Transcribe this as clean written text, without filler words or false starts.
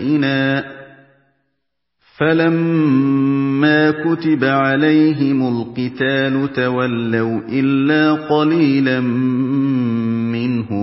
بَيِّنَاتٍ فَلَمَّا كُتِبَ عَلَيْهِمُ الْقِتَالُ تَوَلَّوْا إِلَّا قَلِيلًا مِّنْهُمْ